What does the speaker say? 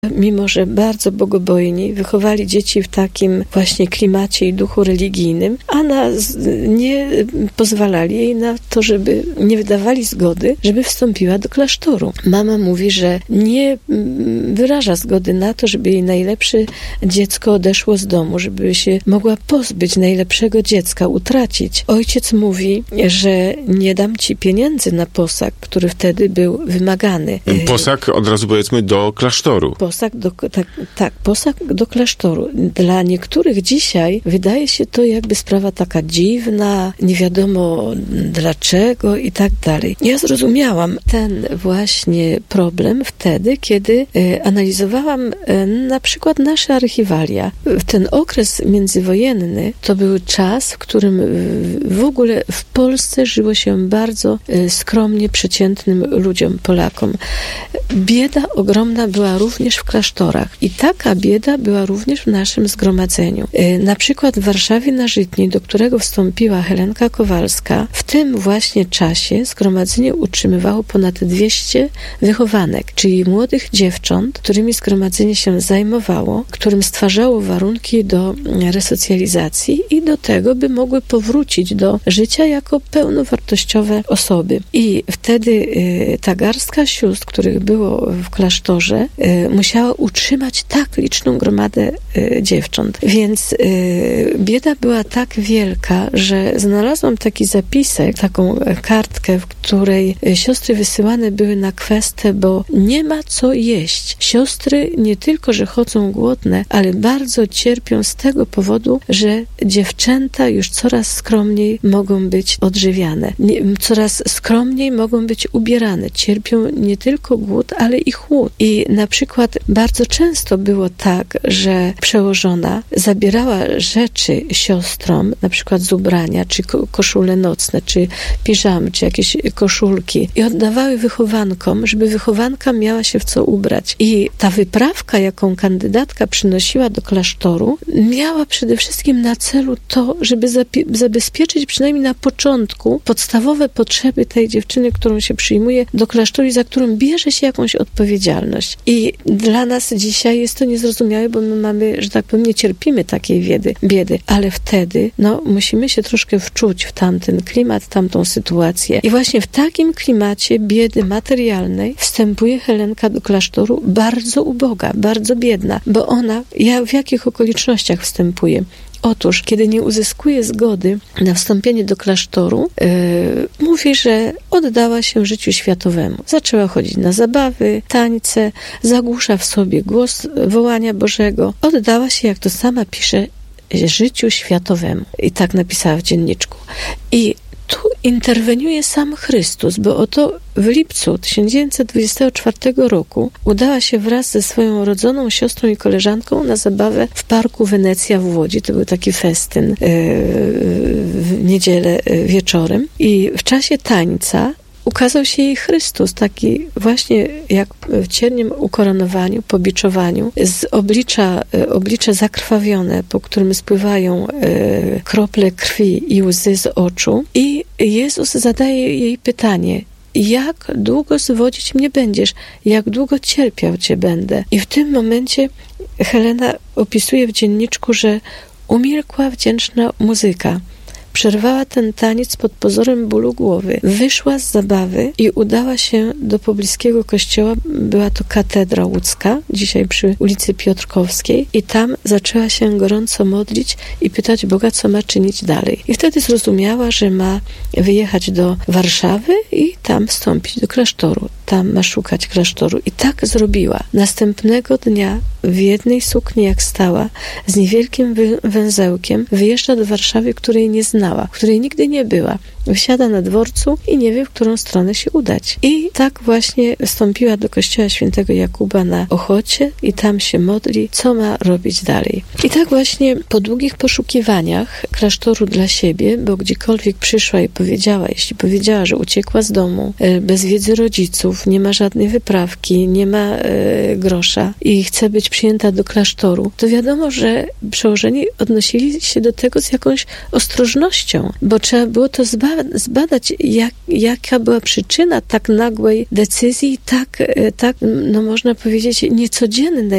mimo że bardzo bogobojni, wychowali dzieci w takim właśnie klimacie i duchu religijnym, a nie pozwalali jej na to, żeby nie wydawali zgody, żeby wstąpiła do klasztoru. Mama mówi, że nie wyraża zgody na to, żeby jej najlepsze dziecko odeszło z domu, żeby się mogła pozbyć najlepszego dziecka, utracić. Ojciec mówi, że nie dam ci pieniędzy na posag, który wtedy był wymagany. Posag, od razu powiedzmy, do klasztoru. Posag do klasztoru. Dla niektórych dzisiaj wydaje się to jakby sprawa taka dziwna, nie wiadomo dlaczego i tak dalej. Ja zrozumiałam ten właśnie problem wtedy, kiedy analizowałam na przykład nasze archiwalia. Ten okres międzywojenny to był czas, w którym w ogóle w Polsce żyło się bardzo skromnie, przeciętnym ludziom, Polakom. Bieda ogromna była również w klasztorach i taka bieda była również w naszym zgromadzeniu. Na przykład w Warszawie na Żytniej, do którego wstąpiła Helenka Kowalska, w tym właśnie czasie zgromadzenie utrzymywało ponad 200 wychowanek, czyli młodych dziewcząt, którymi zgromadzenie się zajmowało, którym stwarzało warunki do resocjalizacji i do tego, by mogły powrócić do życia jako pełnowartościowe osoby. I wtedy ta garstka sióstr, których było w klasztorze, musiała utrzymać tak liczną gromadę dziewcząt. Więc bieda była tak wielka, że znalazłam taki zapisek, taką kartkę, w której siostry wysyłane były na kwestę, bo nie ma co jeść. Siostry nie tylko, że chodzą głodne, ale bardzo cierpią z tego powodu, że dziewczęta już coraz skromniej mogą być odżywiane. Coraz skromniej mogą być ubierane. Cierpią nie tylko głód, ale i chłód. I na przykład bardzo często było tak, że przełożona zabierała rzeczy siostrom, na przykład z ubrania, czy koszule nocne, czy piżamy, czy jakieś koszulki i oddawały wychowankom, żeby wychowanka miała się w co ubrać. I ta wyprawka, jaką kandydatka przynosiła do klasztoru, miała przede wszystkim na celu to, żeby zabezpieczyć przynajmniej na początku podstawowe potrzeby tej dziewczyny, którą się przyjmuje do klasztoru i za którą bierze się jakąś odpowiedzialność. I dla nas dzisiaj jest to niezrozumiałe, bo my mamy, że tak powiem, nie cierpimy takiej biedy, ale wtedy musimy się troszkę wczuć w tamten klimat, tamtą sytuację. I właśnie w takim klimacie biedy materialnej wstępuje Helenka do klasztoru bardzo uboga, bardzo biedna, bo ona, w jakich okolicznościach wstępuje? Otóż, kiedy nie uzyskuje zgody na wstąpienie do klasztoru, mówi, że oddała się życiu światowemu. Zaczęła chodzić na zabawy, tańce, zagłusza w sobie głos wołania Bożego. Oddała się, jak to sama pisze, życiu światowemu. I tak napisała w dzienniczku. I tu interweniuje sam Chrystus, bo oto w lipcu 1924 roku udała się wraz ze swoją rodzoną siostrą i koleżanką na zabawę w Parku Wenecja w Łodzi. To był taki festyn w niedzielę wieczorem. I w czasie tańca ukazał się jej Chrystus, taki właśnie jak w cierniem ukoronowaniu, pobiczowaniu, z oblicze zakrwawione, po którym spływają krople krwi i łzy z oczu. I Jezus zadaje jej pytanie: jak długo zwodzić mnie będziesz? Jak długo cierpiał cię będę? I w tym momencie Helena opisuje w dzienniczku, że umilkła wdzięczna muzyka. Przerwała ten taniec pod pozorem bólu głowy. Wyszła z zabawy i udała się do pobliskiego kościoła. Była to katedra łódzka, dzisiaj przy ulicy Piotrkowskiej. I tam zaczęła się gorąco modlić i pytać Boga, co ma czynić dalej. I wtedy zrozumiała, że ma wyjechać do Warszawy i tam wstąpić do klasztoru. Tam ma szukać klasztoru. I tak zrobiła. Następnego dnia w jednej sukni, jak stała, z niewielkim węzełkiem, wyjeżdża do Warszawy, której nie znała, w której nigdy nie była. Wsiada na dworcu i nie wie, w którą stronę się udać. I tak właśnie wstąpiła do kościoła świętego Jakuba na Ochocie i tam się modli, co ma robić dalej. I tak właśnie po długich poszukiwaniach klasztoru dla siebie, bo gdziekolwiek przyszła i powiedziała, jeśli powiedziała, że uciekła z domu, bez wiedzy rodziców, nie ma żadnej wyprawki, nie ma grosza i chce być przyjęta do klasztoru, to wiadomo, że przełożeni odnosili się do tego z jakąś ostrożnością, bo trzeba było to zbadać, jaka była przyczyna tak nagłej decyzji, tak, no można powiedzieć, niecodziennej